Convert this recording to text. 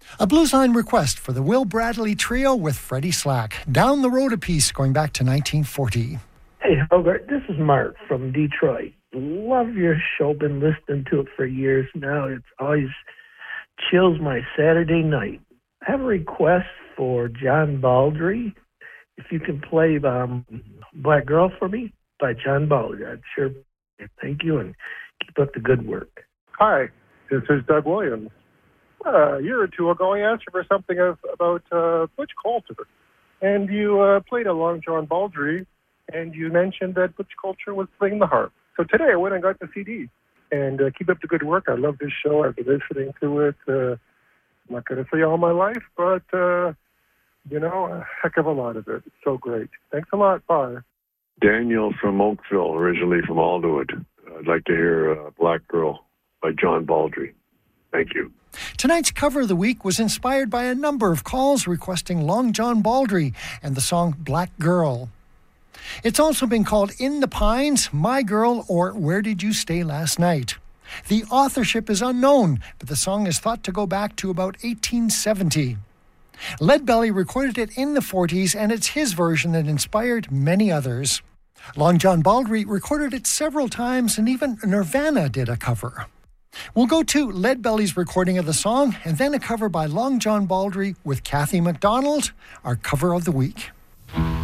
A Bluesline request for the Will Bradley Trio with Freddie Slack. Down the Road a Piece, going back to 1940. Hey, Hogarth, this is Mark from Detroit. Love your show. Been listening to it for years now. It's always chills my Saturday night. I have a request for John Baldry. If you can play Black Girl for me by John Baldry, I'd sure thank you and keep up the good work. Hi, this is Doug Williams. A year or two ago, I asked you for something about Butch Coulter, and you played along John Baldry, and you mentioned that Butch Coulter was playing the harp. So today I went and got the CD, and keep up the good work. I love this show. I've been listening to it, I'm not going to say all my life, but, a heck of a lot of it. It's so great. Thanks a lot. Bye. Daniel from Oakville, originally from Alderwood. I'd like to hear Black Girl by John Baldry. Thank you. Tonight's cover of the week was inspired by a number of calls requesting Long John Baldry and the song Black Girl. It's also been called In the Pines, My Girl, or Where Did You Stay Last Night? The authorship is unknown, but the song is thought to go back to about 1870. Leadbelly recorded it in the 40s, and it's his version that inspired many others. Long John Baldry recorded it several times, and even Nirvana did a cover. We'll go to Leadbelly's recording of the song, and then a cover by Long John Baldry with Kathy MacDonald, our cover of the week.